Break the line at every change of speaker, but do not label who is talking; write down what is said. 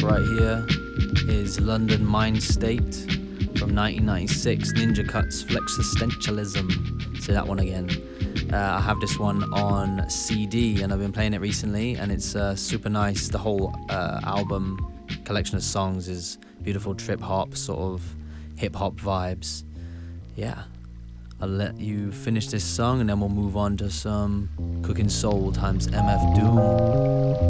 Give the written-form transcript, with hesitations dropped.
right here is London Mind State from 1996, Ninja Cuts Flexistentialism. Say that one again. I have this one on CD and I've been playing it recently, and it's super nice. The whole album collection of songs is beautiful trip hop, sort of hip hop vibes. Yeah, I'll let you finish this song and then we'll move on to some Cooking Soul times MF Doom.